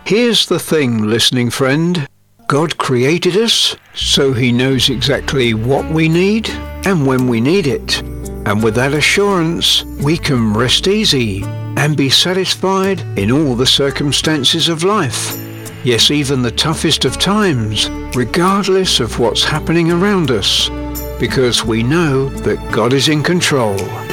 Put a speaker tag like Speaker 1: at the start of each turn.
Speaker 1: Here's the thing, listening friend. God created us, so He knows exactly what we need and when we need it. And with that assurance, we can rest easy and be satisfied in all the circumstances of life. Yes, even the toughest of times, regardless of what's happening around us, because we know that God is in control.